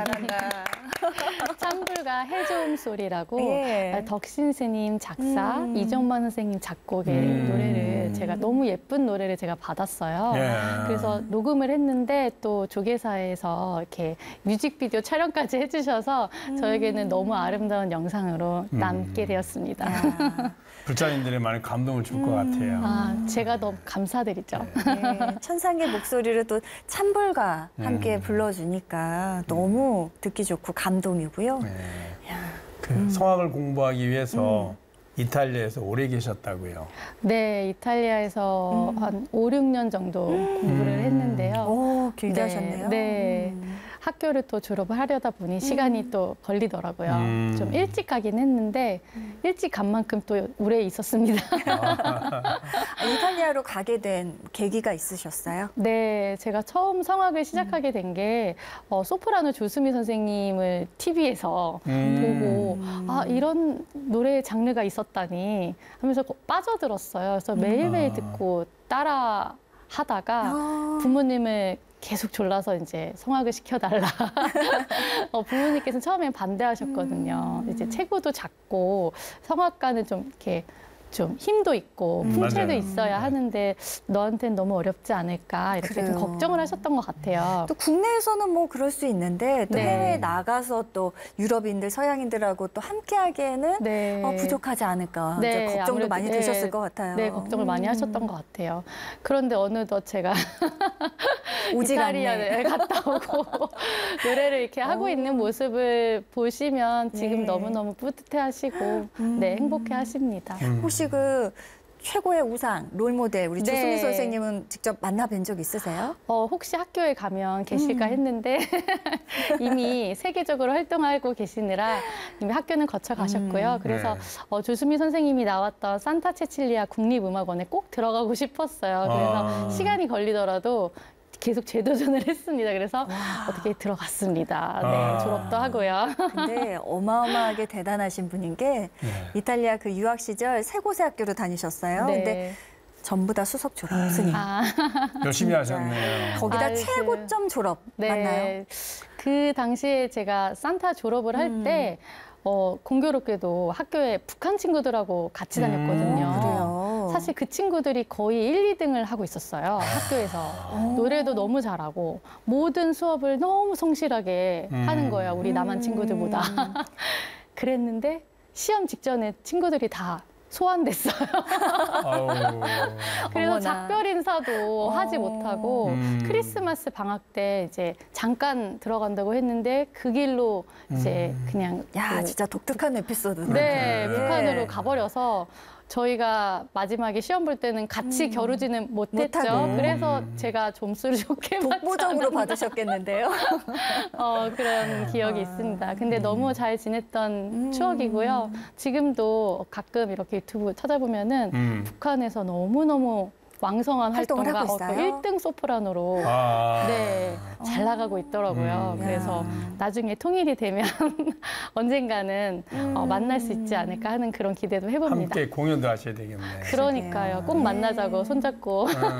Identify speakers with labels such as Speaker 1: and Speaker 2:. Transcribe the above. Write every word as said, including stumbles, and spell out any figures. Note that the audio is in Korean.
Speaker 1: 잘한다.
Speaker 2: 찬불과 해좋음 소리라고
Speaker 1: 예.
Speaker 2: 덕신 스님 작사,
Speaker 1: 음.
Speaker 2: 이정만 선생님 작곡의
Speaker 3: 음.
Speaker 2: 노래를 제가 너무 예쁜 노래를 제가 받았어요.
Speaker 3: 예.
Speaker 2: 그래서 녹음을 했는데 또 조계사에서 이렇게 뮤직비디오 촬영까지 해주셔서
Speaker 1: 음.
Speaker 2: 저에게는 너무 아름다운 영상으로
Speaker 3: 음.
Speaker 2: 남게 되었습니다.
Speaker 1: 야.
Speaker 3: 불자님들이 많이 감동을 줄 것 같아요.
Speaker 2: 아, 제가 너무 감사드리죠.
Speaker 1: 네, 천상의 목소리를 또 찬불과 함께
Speaker 3: 음.
Speaker 1: 불러주니까 너무 듣기 좋고 감동이고요.
Speaker 3: 네.
Speaker 1: 야.
Speaker 3: 그
Speaker 1: 음.
Speaker 3: 성악을 공부하기 위해서 이탈리아에서 오래 계셨다고요.
Speaker 2: 네, 이탈리아에서
Speaker 1: 음.
Speaker 2: 한 오, 육 년 정도 공부를
Speaker 3: 음.
Speaker 2: 했는데요.
Speaker 1: 오, 길게
Speaker 2: 네,
Speaker 1: 하셨네요.
Speaker 2: 네.
Speaker 1: 음.
Speaker 2: 학교를 또 졸업을 하려다 보니 시간이 또 걸리더라고요.
Speaker 3: 음.
Speaker 2: 좀 일찍 가긴 했는데 일찍 간 만큼 또 오래 있었습니다.
Speaker 1: 아, 이탈리아로 가게 된 계기가 있으셨어요?
Speaker 2: 네, 제가 처음 성악을 시작하게 된 게 어, 소프라노 조수미 선생님을 티비에서
Speaker 3: 음.
Speaker 2: 보고 아 이런 노래 장르가 있었다니 하면서 빠져들었어요. 그래서 매일매일
Speaker 3: 아.
Speaker 2: 듣고 따라 하다가
Speaker 1: 아.
Speaker 2: 부모님을 계속 졸라서 이제 성악을 시켜달라. 어, 부모님께서는 처음엔 반대하셨거든요.
Speaker 1: 음.
Speaker 2: 이제 체구도 작고 성악가는 좀 이렇게 좀 힘도 있고
Speaker 3: 음,
Speaker 2: 풍채도
Speaker 3: 맞아요.
Speaker 2: 있어야 하는데 너한테는 너무 어렵지 않을까 이렇게 좀
Speaker 1: 그래요.
Speaker 2: 걱정을 하셨던 것 같아요.
Speaker 1: 또 국내에서는 뭐 그럴 수 있는데 또
Speaker 2: 네.
Speaker 1: 해외에 나가서 또 유럽인들, 서양인들하고 또 함께 하기에는
Speaker 2: 네.
Speaker 1: 어, 부족하지 않을까
Speaker 2: 네,
Speaker 1: 이제 걱정도
Speaker 2: 아무래도,
Speaker 1: 많이
Speaker 2: 네,
Speaker 1: 되셨을 것 같아요.
Speaker 2: 네, 걱정을 많이
Speaker 1: 음.
Speaker 2: 하셨던 것 같아요. 그런데 어느덧 제가
Speaker 1: 오지가
Speaker 2: 이탈리아에
Speaker 1: 않네.
Speaker 2: 갔다 오고 노래를 이렇게 하고
Speaker 1: 어.
Speaker 2: 있는 모습을 보시면 지금
Speaker 1: 네.
Speaker 2: 너무너무 뿌듯해하시고
Speaker 1: 음.
Speaker 2: 네, 행복해하십니다.
Speaker 3: 음.
Speaker 1: 혹시 그 최고의 우상, 롤모델 우리
Speaker 2: 네.
Speaker 1: 조수미 선생님은 직접 만나뵌 적 있으세요?
Speaker 2: 어, 혹시 학교에 가면 계실까
Speaker 1: 음.
Speaker 2: 했는데 이미 세계적으로 활동하고 계시느라 이미 학교는 거쳐 가셨고요.
Speaker 1: 음.
Speaker 2: 그래서
Speaker 3: 네.
Speaker 2: 어, 조수미 선생님이 나왔던 산타 체칠리아 국립음악원에 꼭 들어가고 싶었어요. 그래서
Speaker 3: 아.
Speaker 2: 시간이 걸리더라도 계속 재도전을 했습니다. 그래서 어떻게 들어갔습니다. 네,
Speaker 3: 아.
Speaker 2: 졸업도 하고요.
Speaker 1: 근데 어마어마하게 대단하신 분인 게
Speaker 3: 네.
Speaker 1: 이탈리아 그 유학 시절 세 곳의 학교를 다니셨어요.
Speaker 2: 네.
Speaker 1: 근데 전부 다 수석 졸업 스님.
Speaker 2: 아,
Speaker 3: 열심히
Speaker 1: 진짜.
Speaker 3: 하셨네요.
Speaker 1: 거기다
Speaker 2: 아유,
Speaker 1: 최고점 졸업
Speaker 2: 네.
Speaker 1: 맞나요?
Speaker 2: 그 당시에 제가 산타 졸업을 할
Speaker 1: 음.
Speaker 2: 때 어, 공교롭게도 학교에 북한 친구들하고 같이 다녔거든요.
Speaker 3: 음,
Speaker 1: 그래요.
Speaker 2: 사실 그 친구들이 거의 일, 이 등을 하고 있었어요. 학교에서.
Speaker 1: 오.
Speaker 2: 노래도 너무 잘하고 모든 수업을 너무 성실하게
Speaker 3: 음.
Speaker 2: 하는 거예요. 우리 남한 친구들보다.
Speaker 1: 음.
Speaker 2: 그랬는데 시험 직전에 친구들이 다 소환됐어요.
Speaker 3: 아우.
Speaker 2: 그래서
Speaker 1: 어머나.
Speaker 2: 작별 인사도
Speaker 1: 어.
Speaker 2: 하지 못하고
Speaker 3: 음.
Speaker 2: 크리스마스 방학 때 이제 잠깐 들어간다고 했는데 그 길로 이제
Speaker 3: 음.
Speaker 2: 그냥
Speaker 1: 야,
Speaker 2: 또
Speaker 1: 진짜 독특한 에피소드네.
Speaker 2: 네,
Speaker 3: 예.
Speaker 2: 북한으로 가버려서 저희가 마지막에 시험 볼 때는 같이
Speaker 1: 음.
Speaker 2: 겨루지는 못했죠.
Speaker 1: 못하고.
Speaker 2: 그래서
Speaker 3: 음.
Speaker 2: 제가 점수를 좋게
Speaker 1: 독보적으로
Speaker 2: 받지
Speaker 1: 받으셨겠는데요.
Speaker 2: 어, 그런 기억이
Speaker 1: 아.
Speaker 2: 있습니다. 근데 너무 잘 지냈던
Speaker 1: 음.
Speaker 2: 추억이고요. 지금도 가끔 이렇게 유튜브 찾아보면은
Speaker 3: 음.
Speaker 2: 북한에서 너무너무 왕성한
Speaker 1: 활동을
Speaker 2: 활동과
Speaker 1: 하고
Speaker 2: 어, 또
Speaker 1: 있어요?
Speaker 2: 일 등 소프라노로
Speaker 3: 아.
Speaker 2: 네, 잘 나가고 있더라고요.
Speaker 3: 음.
Speaker 2: 그래서
Speaker 1: 야.
Speaker 2: 나중에 통일이 되면 언젠가는 어,
Speaker 1: 음.
Speaker 2: 만날 수 있지 않을까 하는 그런 기대도 해봅니다.
Speaker 3: 함께 공연도 하셔야 되겠네.
Speaker 2: 그러니까요. 꼭
Speaker 1: 네.
Speaker 2: 만나자고 손잡고
Speaker 3: 음.